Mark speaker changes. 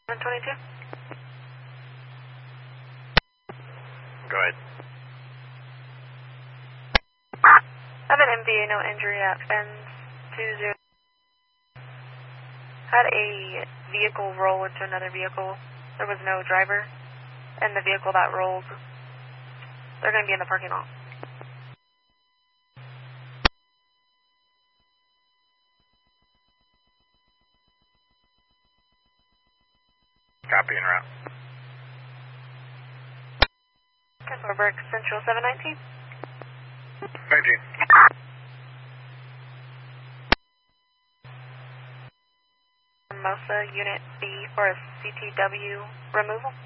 Speaker 1: 122.
Speaker 2: Go ahead.
Speaker 1: I have an MVA, no injury at fence 20. Had a vehicle roll into another vehicle. There was no driver, and the vehicle that rolled, they're going to be in the parking lot.
Speaker 2: Copy en route.
Speaker 1: Kenselberg Central 719.
Speaker 2: 19.
Speaker 1: Mosa Unit B for a CTW removal.